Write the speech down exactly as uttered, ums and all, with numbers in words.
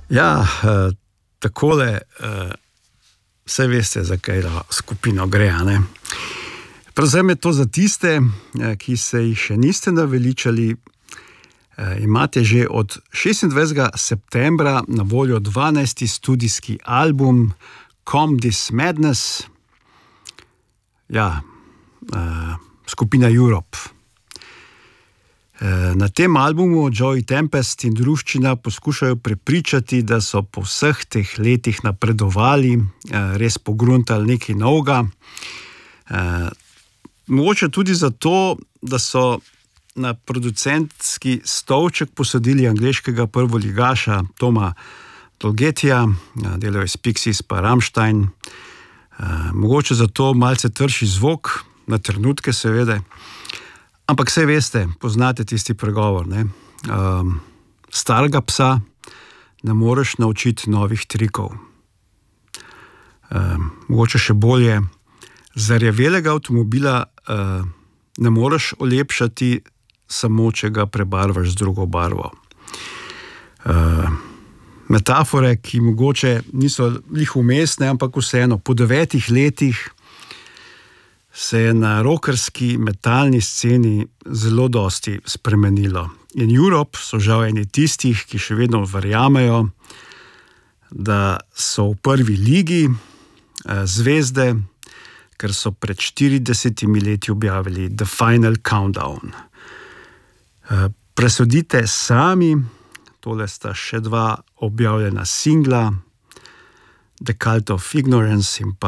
Ja, uh, takole, uh, vse veste, za katero skupino gre, a ne. Predvsem je to za tiste, ki se jih še niste naveličali. Uh, imate že od šestindvajsetega septembra na voljo dvanajsti studijski album Calm This Madness. Ja, uh, skupina Europe. Na tem albumu Joey Tempest in druščina poskušajo prepričati, da so po vseh teh letih napredovali, res pogruntali nekaj novega. Mogoče tudi zato, da so na producentski stolček posadili angleškega prvoligaša Toma Dolgetija, delajo iz Pixies pa Rammstein. Mogoče zato malce trši zvok, na trenutke seveda. Ampak saj veste, poznate tisti pregovor, ne? Um, starega psa ne moreš naučiti novih trikov. Um, mogoče še bolje, zarjavelega avtomobila uh, ne moreš olepšati samo, če ga prebarvaš z drugo barvo. Uh, metafore, ki mogoče niso lih umestne, ampak vseeno, po devetih letih se je na rockerski metalni sceni zelo dosti spremenilo. In Europe so žal eni tistih, ki še vedno verjamejo, da so v prvi ligi eh, zvezde, ker so pred štiridesetimi leti objavili The Final Countdown. Eh, presodite sami, tole sta še dva objavljena singla, The Cult of Ignorance in pa